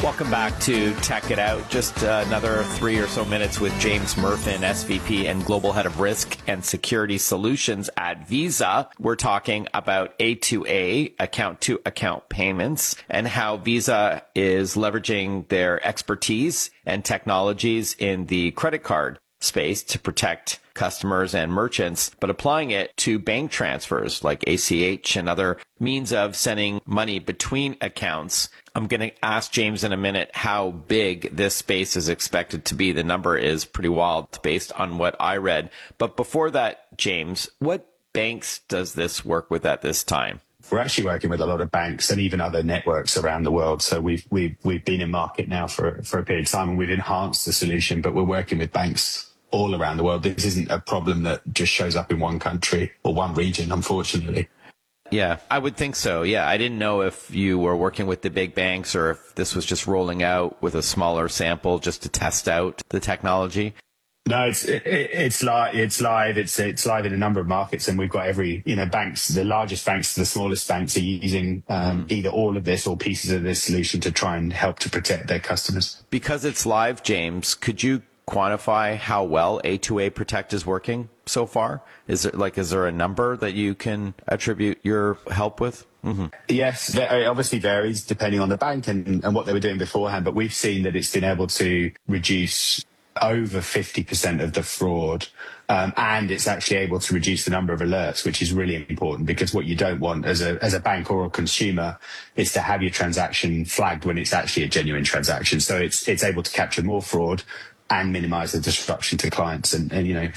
Welcome back to Tech It Out. Just another 3 or so minutes with James Murfin, SVP and Global Head of Risk and Security Solutions at Visa. We're talking about A2A, account-to-account payments, and how Visa is leveraging their expertise and technologies in the credit card space to protect customers and merchants, but applying it to bank transfers like ACH and other means of sending money between accounts. I'm going to ask James in a minute how big this space is expected to be. The number is pretty wild based on what I read. But before that, James, what banks does this work with at this time? We're actually working with a lot of banks and even other networks around the world. So we've been in market now for a period of time, and we've enhanced the solution, but we're working with banks all around the world. This isn't a problem that just shows up in one country or one region, unfortunately. Yeah, I would think so. Yeah, I didn't know if you were working with the big banks or if this was just rolling out with a smaller sample just to test out the technology. No, it's live. It's live in a number of markets, and we've got banks, the largest banks to the smallest banks are using either all of this or pieces of this solution to try and help to protect their customers. Because it's live, James, could you quantify how well A2A Protect is working so far? Is there a number that you can attribute your help with? Mm-hmm. Yes, it obviously varies depending on the bank and what they were doing beforehand, but we've seen that it's been able to reduce over 50% of the fraud, and it's actually able to reduce the number of alerts, which is really important, because what you don't want as a bank or a consumer is to have your transaction flagged when it's actually a genuine transaction. So it's able to capture more fraud and minimize the disruption to clients. And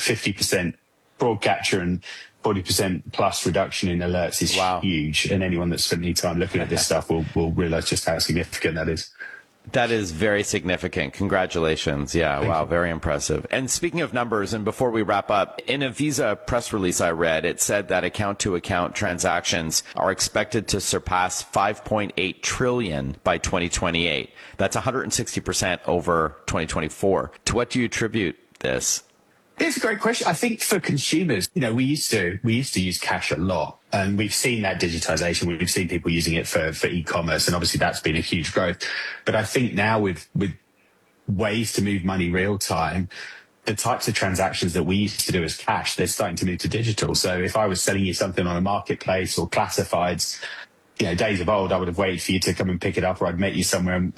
50% fraud capture and 40% plus reduction in alerts is huge. And anyone that's spent any time looking at this stuff will realize just how significant that is. That is very significant. Congratulations. Yeah, Thank you. Very impressive. And speaking of numbers, and before we wrap up, in a Visa press release I read, it said that account-to-account transactions are expected to surpass 5.8 trillion by 2028. That's 160% over 2024. To what do you attribute this? It's a great question. I think for consumers, we used to use cash a lot, and we've seen that digitization. We've seen people using it for e-commerce, and obviously that's been a huge growth. But I think now with ways to move money real time, the types of transactions that we used to do as cash, they're starting to move to digital. So if I was selling you something on a marketplace or classifieds, days of old, I would have waited for you to come and pick it up, or I'd met you somewhere